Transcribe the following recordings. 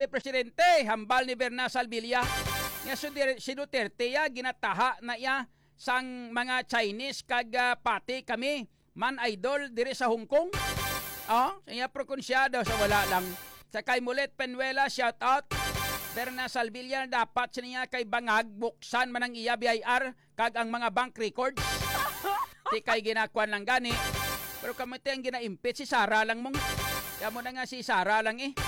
Presidente, hambal ni Berna Salvilla. Nga si Duterte ya ginataha na ya sang mga Chinese kag pati kami man idol diri sa Hong Kong. Siya prokonsyado sa wala lang. Sa kay Mulet Penuela, shout out. Berna Salvilla, dapat siya kay Bangag buksan man ang iya BIR kag ang mga bank records. Di kay ginakuan lang gani. Pero kamite ang ginaimpit si Sara lang mong. Kaya mo na nga si Sara lang eh.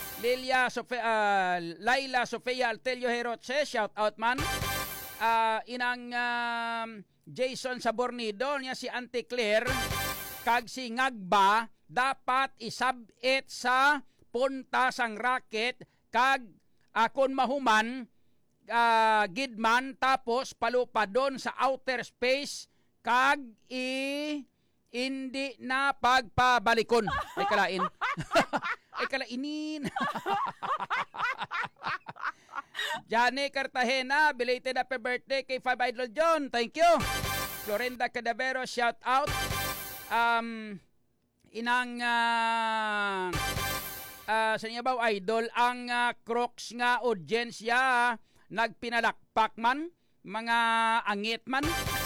Laila Sofia Altelio Herotse, shout out man. Inang Jason Sabornido niya si Auntie Claire kag si Ngagba dapat isabit sa punta sang racket kag akon mahuman gidman tapos palupadon sa outer space kag hindi na pagpabalikon. Ay kalain. Ay kalainin. Johnny Cartagena, belated happy birthday kay Five Idol John. Thank you. Florinda Cadavero, shout out. Inang sa niya ba idol ang Crocs nga audience ya nagpinalakpak man mga angit man.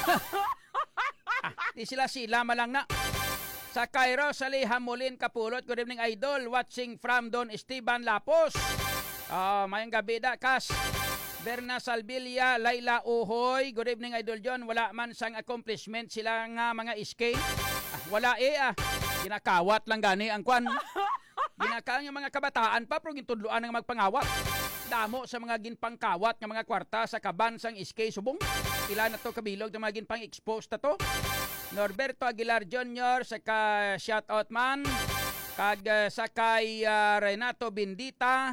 Di sila malang na. Sa Cairo, Sali Hamulin Kapulot, good evening idol, watching from Don Esteban Lapos. Mayang gabi da, Kas. Berna Salvilla, Laila Uhoy, good evening idol John, wala man sang accomplishment sila nga mga iske. Wala ginakawat lang gani ang kwan. Ginakawat ng mga kabataan pa, pero gintudluan ng magpangawat. Damo sa mga ginpangkawat ng mga kwarta sa kaban sang iske subong. Pila na to kabilog ng mga ginpang-expose na to. Norberto Aguilar Jr. sa shout out man. Kag sa kay Renato Bindita.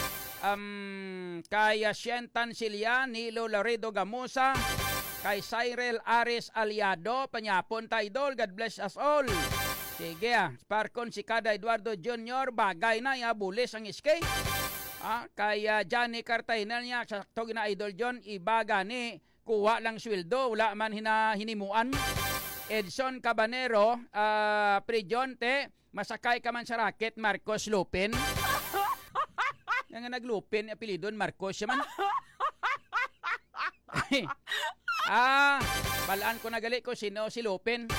Kay Sientan Silya, Nilo Laredo Gamusa. Kay Cyril Ares Aliado. Panyapon ta idol. God bless us all. Sige Sparkon si Kada Eduardo Jr. Bagay na bulis ang iske. Kay Johnny Cartagena niya sa na idol John. Iba gani. Kuha lang sweldo. Wala man hinimuan. Edson Cabanero, Prijonte, masakay ka man sa racket, Marcos Lupin. Yang naglupin, apelidon, Marcos siya man. Balaan ko nagali ko sino si Lupin.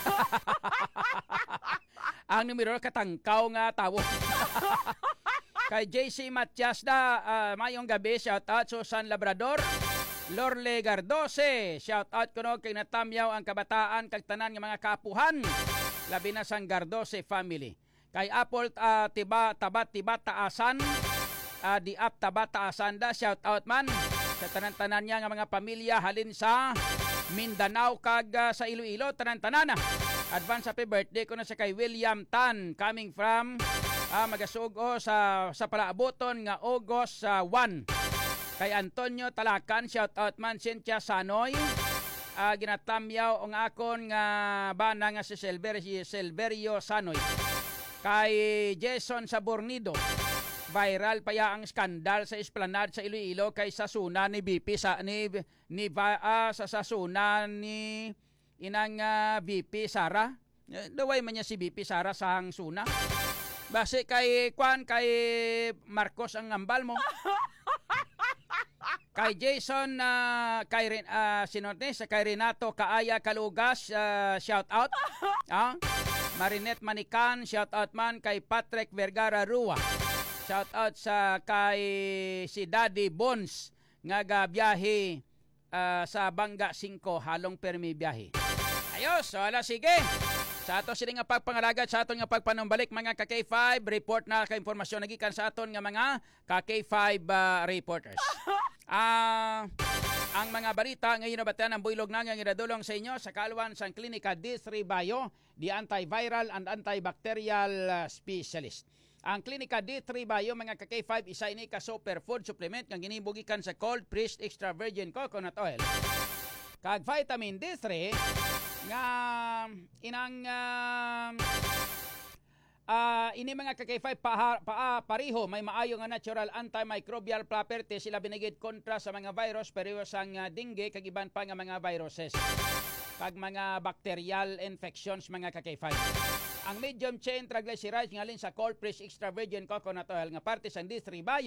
Ang numero katangkaw nga tawo. Kay JC Matias mayong gabi, shout out Susan Labrador. Lorle Gardose, shout out ko no kay natamyaw ang kabataan kag tanan nga mga kapuhan. Labi na sang Gardose family. Kay Apple tabat taasan, diap tabat taasan da, shout out man sa tanan-tanan niya nga mga pamilya halin sa Mindanao kag sa Iloilo tanan-tanan. Advance happy birthday ko na sa kay William Tan coming from magasugo sa palaaboton nga August 1. Kay Antonio Talakan, shout out man. Cynthia Sanoy, ginatamyaw ang akon nga bana nga si Silverio Sanoy. Kay Jason Sabornido, viral pa ya ang skandal sa esplanade sa Iloilo kay sasuna ni BP sa sa sasuna ni inang BP Sara. Daway man niya si BP Sara sa hang suna. Base kay Marcos ang ngambal mo. Kay Jason, kay Renato Kaaya Kalugas, shout out. Marinette Manikan, shout out man. Kay Patrick Vergara Rua, shout out sa kay si Daddy Bones nga biyahe sa Banga 5, halong permi biyahe. Ayos, so sige. Sa ato sila nga pagpangalagad, sa aton nga pagpanumbalik mga ka-K5 report na ka-informasyon nagikan sa aton nga mga ka-K5 reporters. Ang mga balita ngayon na batan ang builog na nga iradulong sa inyo sa kaluan sang Klinika D3 Bio, the antiviral and antibacterial specialist. Ang Klinika D3 Bio mga ka-K5 isa ini ka superfood supplement nga ginibugikan sa cold pressed extra virgin coconut oil. Kag vitamin D3 nga inang ini mga ka-K5 pariho may maayo nga natural antimicrobial properties sila binigid kontra sa mga virus pero sang dengue kag iban pa nga mga viruses kag mga bacterial infections mga ka-K5. Ang medium chain triglycerides ngalin sa cold pressed extra virgin coconut oil nga parte sa D3 Bio